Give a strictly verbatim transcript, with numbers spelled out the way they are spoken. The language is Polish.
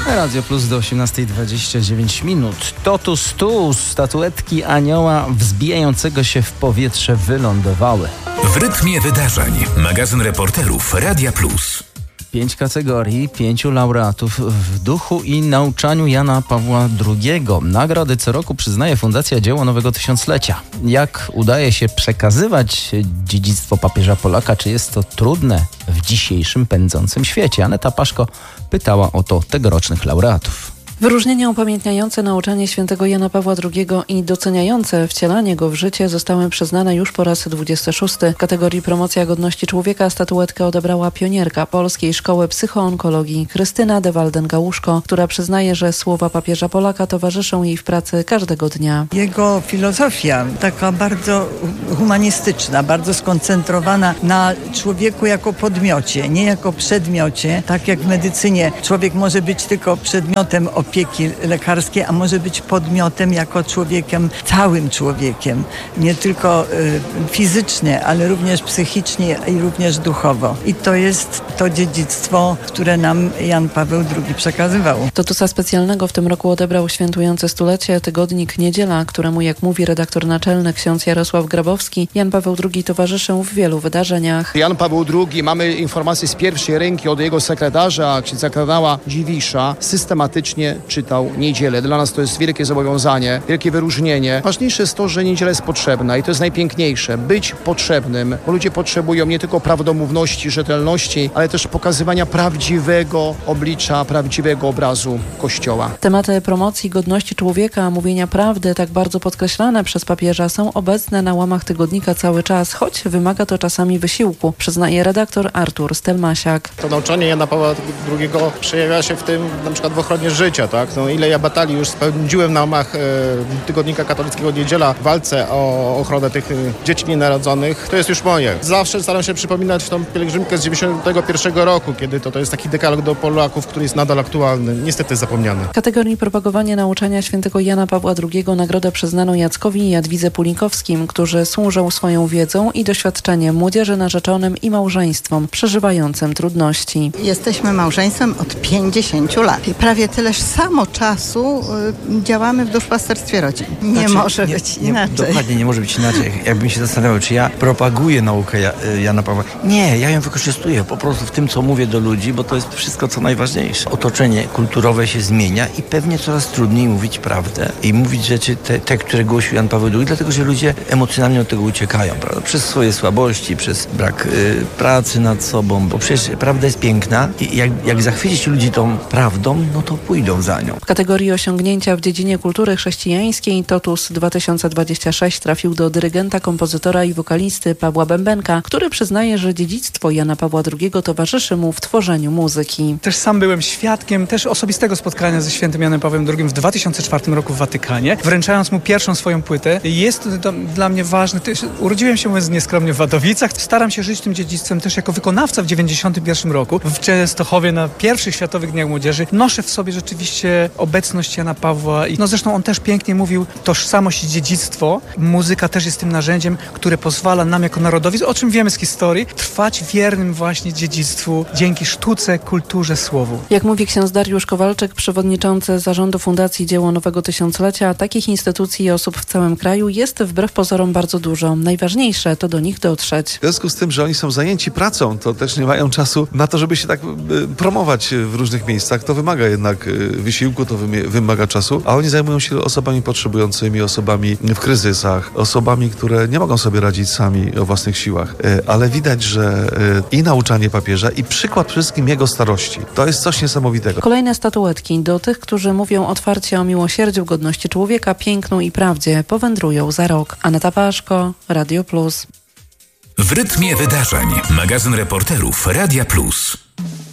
Radio Plus do osiemnastej dwadzieścia dziewięć minut. Totus tuus, statuetki anioła wzbijającego się w powietrze wylądowały. W rytmie wydarzeń. Magazyn reporterów Radia Plus. Pięć kategorii, pięciu laureatów w duchu i nauczaniu Jana Pawła drugiego. Nagrody co roku przyznaje Fundacja Dzieło Nowego Tysiąclecia. Jak udaje się przekazywać dziedzictwo papieża Polaka? Czy jest to trudne w dzisiejszym pędzącym świecie? Aneta Paszko pytała o to tegorocznych laureatów. Wyróżnienia upamiętniające nauczanie świętego Jana Pawła drugiego i doceniające wcielanie go w życie zostały przyznane już po raz dwudziesty szósty. W kategorii Promocja Godności Człowieka statuetkę odebrała pionierka Polskiej Szkoły Psychoonkologii Krystyna de Walden-Gałuszko, która przyznaje, że słowa papieża Polaka towarzyszą jej w pracy każdego dnia. Jego filozofia, taka bardzo humanistyczna, bardzo skoncentrowana na człowieku jako podmiocie, nie jako przedmiocie. Tak jak w medycynie człowiek może być tylko przedmiotem opieki lekarskiej, a może być podmiotem jako człowiekiem, całym człowiekiem. Nie tylko y, fizycznie, ale również psychicznie i również duchowo. I to jest to dziedzictwo, które nam Jan Paweł drugi przekazywał. Totusa specjalnego w tym roku odebrał świętujący stulecie tygodnik Niedziela, któremu, jak mówi redaktor naczelny ksiądz Jarosław Grabowski, Jan Paweł drugi towarzyszył w wielu wydarzeniach. Jan Paweł drugi, mamy informacje z pierwszej ręki od jego sekretarza, księdza kardynała Dziwisza, systematycznie czytał Niedzielę. Dla nas to jest wielkie zobowiązanie, wielkie wyróżnienie. Ważniejsze jest to, że Niedziela jest potrzebna i to jest najpiękniejsze. Być potrzebnym, bo ludzie potrzebują nie tylko prawdomówności, rzetelności, ale też pokazywania prawdziwego oblicza, prawdziwego obrazu Kościoła. Tematy promocji godności człowieka, mówienia prawdy, tak bardzo podkreślane przez papieża, są obecne na łamach tygodnika cały czas, choć wymaga to czasami wysiłku, przyznaje redaktor Artur Stelmasiak. To nauczanie Jana Pawła drugiego przejawia się w tym, na przykład w ochronie życia, tak? No, ile ja batalii już spędziłem na łamach e, tygodnika katolickiego Niedziela w walce o ochronę tych e, dzieci nienarodzonych, to jest już moje. Zawsze staram się przypominać tą pielgrzymkę z dziewięćdziesiątego pierwszego roku, kiedy to, to jest taki dekalog do Polaków, który jest nadal aktualny, niestety zapomniany. W kategorii propagowanie nauczania świętego Jana Pawła drugiego nagrodę przyznano Jackowi i Jadwidze Pulikowskim, którzy służą swoją wiedzą i doświadczeniem młodzieży narzeczonym i małżeństwom przeżywającym trudności. Jesteśmy małżeństwem od pięćdziesięciu lat i prawie tyleż samo czasu y, działamy w duszpasterstwie rodzin. Nie znaczy, może nie, być nie, inaczej. Dokładnie, nie może być inaczej. Jakbym się zastanawiał, czy ja propaguję naukę ja, Jana Pawła. Nie, ja ją wykorzystuję po prostu w tym, co mówię do ludzi, bo to jest wszystko, co najważniejsze. Otoczenie kulturowe się zmienia i pewnie coraz trudniej mówić prawdę i mówić rzeczy te, te które głosił Jan Paweł drugi, dlatego, że ludzie emocjonalnie od tego uciekają, prawda? Przez swoje słabości, przez brak y, pracy nad sobą, bo przecież prawda jest piękna i jak, jak zachwycić ludzi tą prawdą, no to pójdą za nią. W kategorii osiągnięcia w dziedzinie kultury chrześcijańskiej Totus dwa tysiące dwudziesty szósty trafił do dyrygenta, kompozytora i wokalisty Pawła Bębenka, który przyznaje, że dziedzictwo Jana Pawła drugiego towarzyszy mu w tworzeniu muzyki. Też sam byłem świadkiem też osobistego spotkania ze świętym Janem Pawłem drugim w dwa tysiące czwartym roku w Watykanie, wręczając mu pierwszą swoją płytę. Jest to dla mnie ważne. Też urodziłem się, mówiąc nieskromnie, w Wadowicach. Staram się żyć tym dziedzictwem też jako wykonawca w dziewięćdziesiątym pierwszym roku. W Częstochowie na pierwszych Światowych Dniach Młodzieży noszę w sobie rzeczywiście obecność Jana Pawła i no zresztą on też pięknie mówił, tożsamość i dziedzictwo. Muzyka też jest tym narzędziem, które pozwala nam jako narodowi, o czym wiemy z historii, trwać wiernym właśnie dziedzictwu dzięki sztuce, kulturze, słowu. Jak mówi ksiądz Dariusz Kowalczyk, przewodniczący zarządu Fundacji Dzieło Nowego Tysiąclecia, takich instytucji i osób w całym kraju jest wbrew pozorom bardzo dużo. Najważniejsze to do nich dotrzeć. W związku z tym, że oni są zajęci pracą, to też nie mają czasu na to, żeby się tak promować w różnych miejscach. To wymaga jednak wysiłku, to wymaga czasu, a oni zajmują się osobami potrzebującymi, osobami w kryzysach, osobami, które nie mogą sobie radzić sami o własnych siłach. Ale widać, że i nauczanie papieża, i przykład przede wszystkim jego starości, to jest coś niesamowitego. Kolejne statuetki do tych, którzy mówią otwarcie o miłosierdziu, godności człowieka, pięknu i prawdzie, powędrują za rok. Aneta Paszko, Radio Plus. W rytmie wydarzeń. Magazyn reporterów Radia Plus.